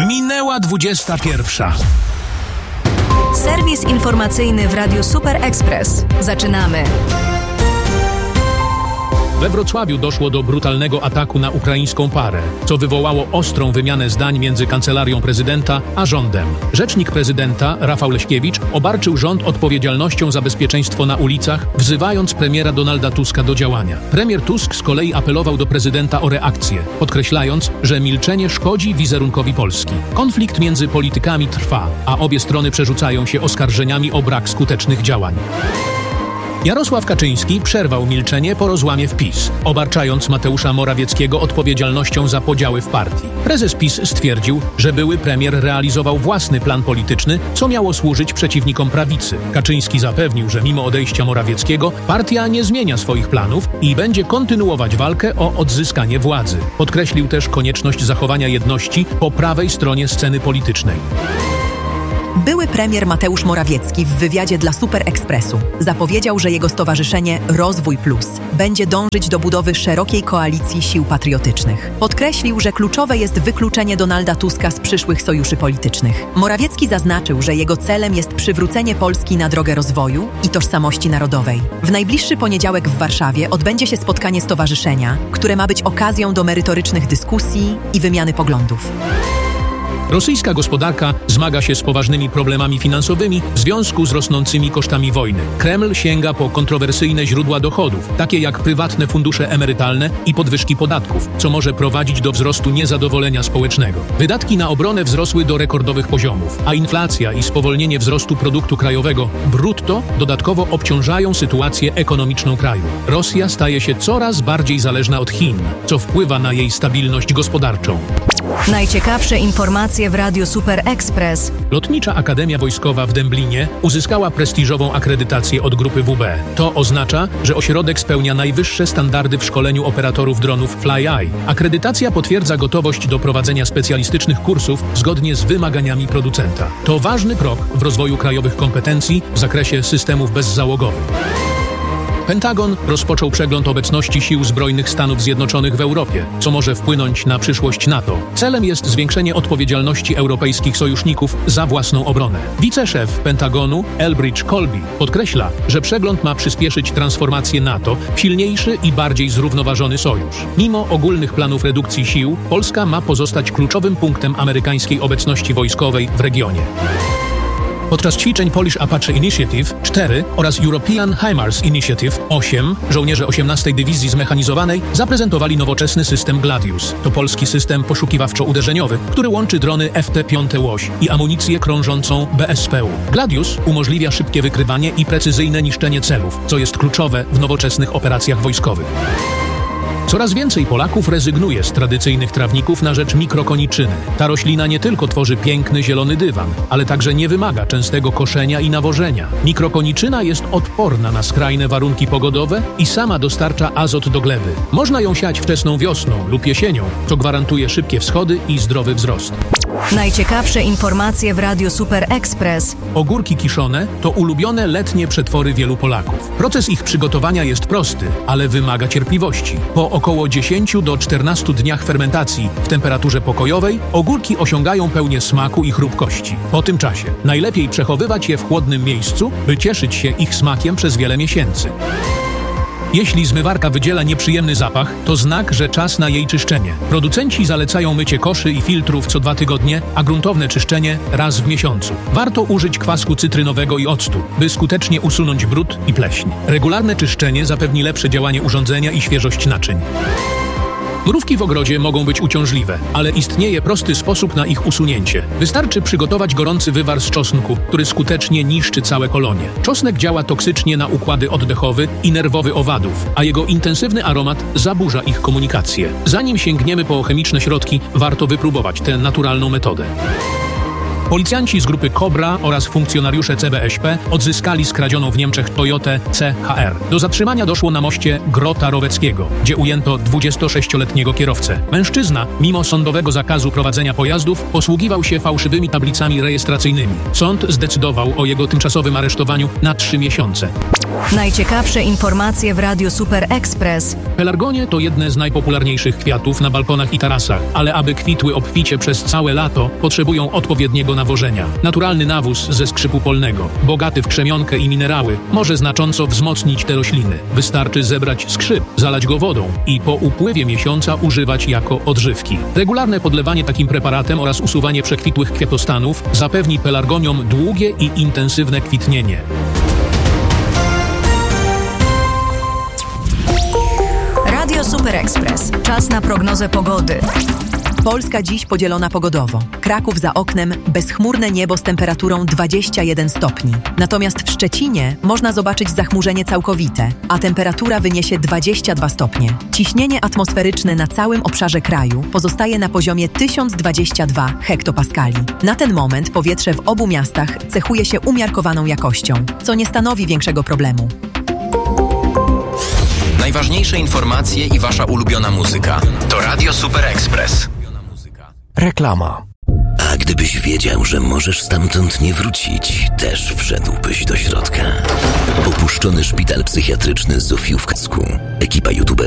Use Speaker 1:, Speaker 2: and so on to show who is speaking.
Speaker 1: Minęła 21.
Speaker 2: Serwis informacyjny w Radiu Super Express. Zaczynamy.
Speaker 1: We Wrocławiu doszło do brutalnego ataku na ukraińską parę, co wywołało ostrą wymianę zdań między kancelarią prezydenta a rządem. Rzecznik prezydenta, Rafał Leśkiewicz, obarczył rząd odpowiedzialnością za bezpieczeństwo na ulicach, wzywając premiera Donalda Tuska do działania. Premier Tusk z kolei apelował do prezydenta o reakcję, podkreślając, że milczenie szkodzi wizerunkowi Polski. Konflikt między politykami trwa, a obie strony przerzucają się oskarżeniami o brak skutecznych działań. Jarosław Kaczyński przerwał milczenie po rozłamie w PiS, obarczając Mateusza Morawieckiego odpowiedzialnością za podziały w partii. Prezes PiS stwierdził, że były premier realizował własny plan polityczny, co miało służyć przeciwnikom prawicy. Kaczyński zapewnił, że mimo odejścia Morawieckiego partia nie zmienia swoich planów i będzie kontynuować walkę o odzyskanie władzy. Podkreślił też konieczność zachowania jedności po prawej stronie sceny politycznej.
Speaker 3: Były premier Mateusz Morawiecki w wywiadzie dla Super Expressu zapowiedział, że jego stowarzyszenie Rozwój Plus będzie dążyć do budowy szerokiej koalicji sił patriotycznych. Podkreślił, że kluczowe jest wykluczenie Donalda Tuska z przyszłych sojuszy politycznych. Morawiecki zaznaczył, że jego celem jest przywrócenie Polski na drogę rozwoju i tożsamości narodowej. W najbliższy poniedziałek w Warszawie odbędzie się spotkanie stowarzyszenia, które ma być okazją do merytorycznych dyskusji i wymiany poglądów.
Speaker 1: Rosyjska gospodarka zmaga się z poważnymi problemami finansowymi w związku z rosnącymi kosztami wojny. Kreml sięga po kontrowersyjne źródła dochodów, takie jak prywatne fundusze emerytalne i podwyżki podatków, co może prowadzić do wzrostu niezadowolenia społecznego. Wydatki na obronę wzrosły do rekordowych poziomów, a inflacja i spowolnienie wzrostu produktu krajowego brutto dodatkowo obciążają sytuację ekonomiczną kraju. Rosja staje się coraz bardziej zależna od Chin, co wpływa na jej stabilność gospodarczą.
Speaker 2: Najciekawsze informacje w Radiu Super Express.
Speaker 1: Lotnicza Akademia Wojskowa w Dęblinie uzyskała prestiżową akredytację od grupy WB. To oznacza, że ośrodek spełnia najwyższe standardy w szkoleniu operatorów dronów FlyEye. Akredytacja potwierdza gotowość do prowadzenia specjalistycznych kursów zgodnie z wymaganiami producenta. To ważny krok w rozwoju krajowych kompetencji w zakresie systemów bezzałogowych. Pentagon rozpoczął przegląd obecności sił zbrojnych Stanów Zjednoczonych w Europie, co może wpłynąć na przyszłość NATO. Celem jest zwiększenie odpowiedzialności europejskich sojuszników za własną obronę. Wiceszef Pentagonu Elbridge Colby podkreśla, że przegląd ma przyspieszyć transformację NATO w silniejszy i bardziej zrównoważony sojusz. Mimo ogólnych planów redukcji sił, Polska ma pozostać kluczowym punktem amerykańskiej obecności wojskowej w regionie. Podczas ćwiczeń Polish Apache Initiative 4 oraz European HIMARS Initiative 8 żołnierze 18. Dywizji Zmechanizowanej zaprezentowali nowoczesny system Gladius. To polski system poszukiwawczo-uderzeniowy, który łączy drony FT-5 Łoś i amunicję krążącą BSPU. Gladius umożliwia szybkie wykrywanie i precyzyjne niszczenie celów, co jest kluczowe w nowoczesnych operacjach wojskowych. Coraz więcej Polaków rezygnuje z tradycyjnych trawników na rzecz mikrokoniczyny. Ta roślina nie tylko tworzy piękny zielony dywan, ale także nie wymaga częstego koszenia i nawożenia. Mikrokoniczyna jest odporna na skrajne warunki pogodowe i sama dostarcza azot do gleby. Można ją siać wczesną wiosną lub jesienią, co gwarantuje szybkie wschody i zdrowy wzrost.
Speaker 2: Najciekawsze informacje w Radiu Super Express.
Speaker 1: Ogórki kiszone to ulubione letnie przetwory wielu Polaków. Proces ich przygotowania jest prosty, ale wymaga cierpliwości. Po około 10 do 14 dniach fermentacji w temperaturze pokojowej ogórki osiągają pełnię smaku i chrupkości. Po tym czasie najlepiej przechowywać je w chłodnym miejscu, by cieszyć się ich smakiem przez wiele miesięcy. Jeśli zmywarka wydziela nieprzyjemny zapach, to znak, że czas na jej czyszczenie. Producenci zalecają mycie koszy i filtrów co 2 tygodnie, a gruntowne czyszczenie raz w miesiącu. Warto użyć kwasku cytrynowego i octu, by skutecznie usunąć brud i pleśń. Regularne czyszczenie zapewni lepsze działanie urządzenia i świeżość naczyń. Mrówki w ogrodzie mogą być uciążliwe, ale istnieje prosty sposób na ich usunięcie. Wystarczy przygotować gorący wywar z czosnku, który skutecznie niszczy całe kolonie. Czosnek działa toksycznie na układy oddechowy i nerwowy owadów, a jego intensywny aromat zaburza ich komunikację. Zanim sięgniemy po chemiczne środki, warto wypróbować tę naturalną metodę. Policjanci z grupy Kobra oraz funkcjonariusze CBŚP odzyskali skradzioną w Niemczech Toyotę CHR. Do zatrzymania doszło na moście Grota Roweckiego, gdzie ujęto 26-letniego kierowcę. Mężczyzna, mimo sądowego zakazu prowadzenia pojazdów, posługiwał się fałszywymi tablicami rejestracyjnymi. Sąd zdecydował o jego tymczasowym aresztowaniu na 3 miesiące.
Speaker 2: Najciekawsze informacje w Radiu Super Express.
Speaker 1: Pelargonie to jedne z najpopularniejszych kwiatów na balkonach i tarasach, ale aby kwitły obficie przez całe lato, potrzebują odpowiedniego nawożenia. Naturalny nawóz ze skrzypu polnego, bogaty w krzemionkę i minerały, może znacząco wzmocnić te rośliny. Wystarczy zebrać skrzyp, zalać go wodą i po upływie miesiąca używać jako odżywki. Regularne podlewanie takim preparatem oraz usuwanie przekwitłych kwiatostanów zapewni pelargoniom długie i intensywne kwitnienie.
Speaker 2: Radio Super Express. Czas na prognozę pogody.
Speaker 3: Polska dziś podzielona pogodowo. Kraków za oknem, bezchmurne niebo z temperaturą 21 stopni. Natomiast w Szczecinie można zobaczyć zachmurzenie całkowite, a temperatura wyniesie 22 stopnie. Ciśnienie atmosferyczne na całym obszarze kraju pozostaje na poziomie 1022 hektopaskali. Na ten moment powietrze w obu miastach cechuje się umiarkowaną jakością, co nie stanowi większego problemu.
Speaker 4: Najważniejsze informacje i wasza ulubiona muzyka to Radio Super Express.
Speaker 5: Reklama.
Speaker 6: A gdybyś wiedział, że możesz stamtąd nie wrócić, też wszedłbyś do środka. Opuszczony szpital psychiatryczny Zofiów w Kacku. Ekipa youtuberów